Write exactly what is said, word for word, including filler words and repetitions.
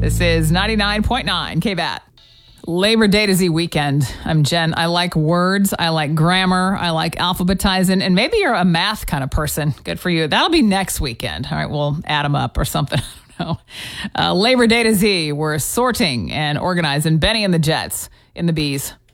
This is ninety-nine point nine K B A T. Labor Day to Z weekend. I'm Jen. I like words. I like grammar. I like alphabetizing. And maybe you're a math kind of person. Good for you. That'll be next weekend. All right, we'll add them up or something. I don't know. Uh, Labor Day to Z. We're sorting and organizing Benny and the Jets in the Bees.